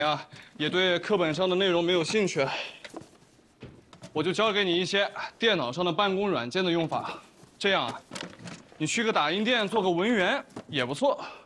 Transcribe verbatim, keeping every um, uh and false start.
啊，也对课本上的内容没有兴趣，我就教给你一些电脑上的办公软件的用法。这样啊，你去个打印店做个文员也不错。